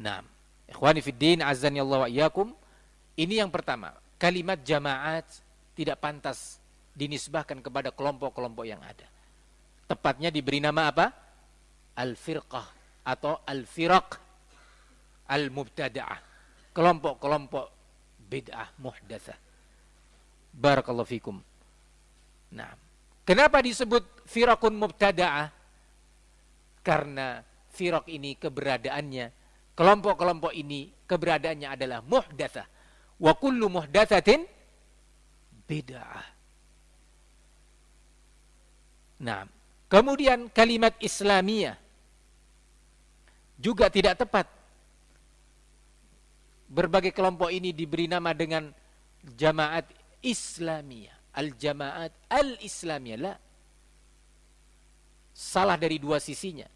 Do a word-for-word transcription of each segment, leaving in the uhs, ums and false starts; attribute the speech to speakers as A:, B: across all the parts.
A: Nah, ikhwani fiddin, azani Allah wa iyyakum. Ini yang pertama, kalimat jamaat tidak pantas dinisbahkan kepada kelompok-kelompok yang ada. Tepatnya diberi nama apa? Al-firqah atau al-firaq al-mubtada'ah. Kelompok-kelompok bid'ah muhdatsah. Barakallahu fikum. Nah, kenapa disebut firaqun mubtada'ah? Karena firaq ini keberadaannya, kelompok-kelompok ini keberadaannya adalah muhdatsah. Wa kullu muhdatsatin bid'ah. Nah, kemudian kalimat Islamiyah juga tidak tepat. Berbagai kelompok ini diberi nama dengan jamaat Islamiyah, al-jamaat al-Islamiyah. La. Salah dari dua sisinya.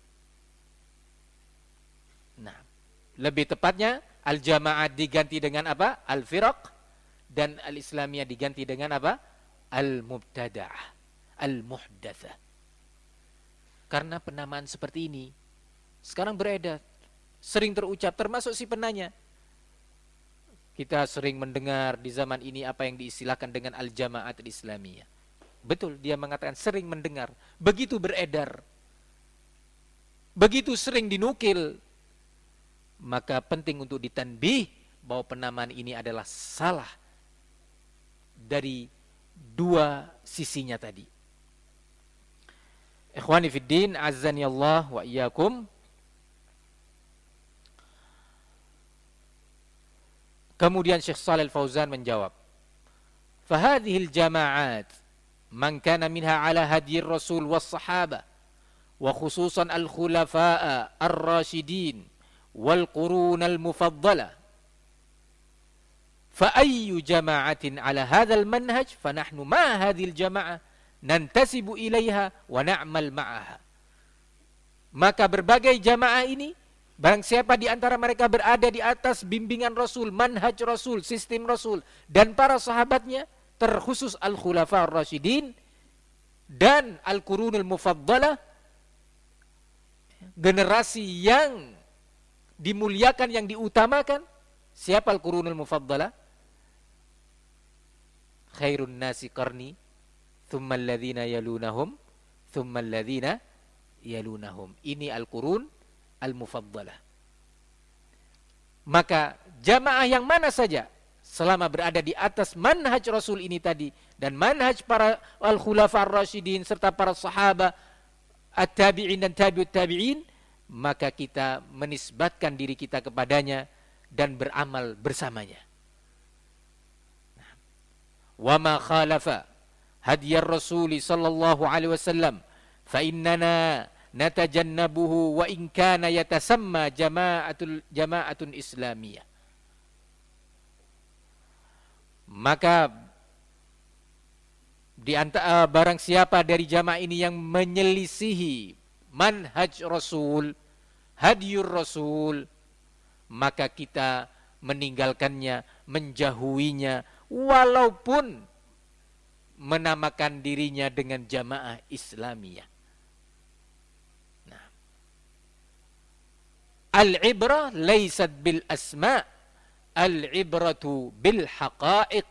A: Nah, lebih tepatnya al-jamaat diganti dengan apa? Al-firaq, dan al-Islamiyah diganti dengan apa? Al-mubtada'ah, al-muhdatsah. Karena penamaan seperti ini sekarang beredar, sering terucap, termasuk si penanya. Kita sering mendengar di zaman ini apa yang diistilahkan dengan al-jamaat al-Islamiyah. Betul, dia mengatakan sering mendengar. Begitu beredar, begitu sering dinukil, maka penting untuk ditanbih bahwa penamaan ini adalah salah dari dua sisinya tadi. Ikhwani fiddin, azani Allah wa iyyakum. Kemudian Syekh Shalih Al-Fauzan menjawab, "Fahadhil jama'at man kana minha ala hadyi Rasul was sahaba wa khususan al-khulafa'a ar-rasyidin wal qurun al-mufaddala. Fa ayyu jama'atin ala hadzal manhaj fa nahnu ma hadhil jama'ah nantasibu ilaiha wa na'mal ma'aha." Maka berbagai jamaah ini, barang siapa di antara mereka berada di atas bimbingan Rasul, manhaj Rasul, sistem Rasul dan para sahabatnya, terkhusus al-khulafa ar-rasyidin dan al-qurunul mufaddalah, generasi yang dimuliakan, yang diutamakan. Siapa al-qurunul mufaddalah? Khairun nasi qarni, thumma alladhina yalunahum, thumma alladhina yalunahum. Ini al-qurun al-mufaddalah. Maka jamaah yang mana saja selama berada di atas manhaj Rasul ini tadi dan manhaj para al-khulafa ar-rasyidin serta para sahabat, at-tabi'in dan tabi'ut tabi'in, maka kita menisbatkan diri kita kepadanya dan beramal bersamanya. Wa ma khalafa hadiyar Rasuli sallallahu alaihi wasallam fa innana natajannabuhu wa in kana yatasamma jama'atul jama'atun islamiyah. Maka di antara barang siapa dari jamaah ini yang menyelisihi manhaj Rasul, hadiyur Rasul, maka kita meninggalkannya, menjauhinya, walaupun menamakan dirinya dengan jamaah Islamiyah. Nah, al-ibrah laysat bil asma', al-ibratu bil haqa'iq.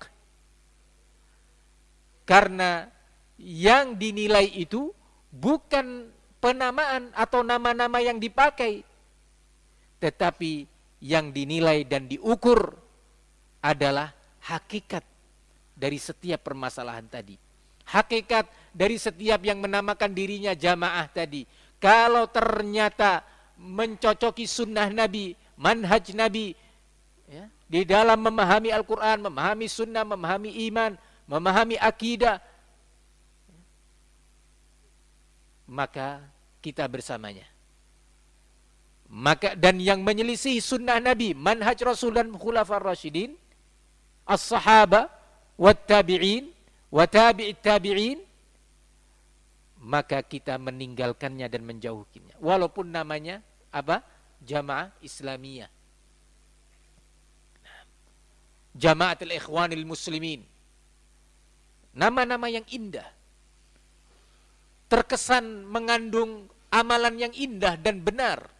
A: Karena yang dinilai itu bukan penamaan atau nama-nama yang dipakai, tetapi yang dinilai dan diukur adalah hakikat dari setiap permasalahan tadi. Hakikat dari setiap yang menamakan dirinya jamaah tadi. Kalau ternyata mencocoki sunnah Nabi, manhaj Nabi, ya, di dalam memahami Al-Quran, memahami sunnah, memahami iman, memahami akidah, maka kita bersamanya. Maka dan yang menyelisih sunnah Nabi, manhaj Rasul dan khulafar rasyidin, as-sahaba, wat-tabi'in, wa tabi'it tabi'in, maka kita meninggalkannya dan menjauhinya. Walaupun namanya apa? Jamaah Islamiyah. Jamaatul Ikhwanil Muslimin. Nama-nama yang indah. Terkesan mengandung amalan yang indah dan benar.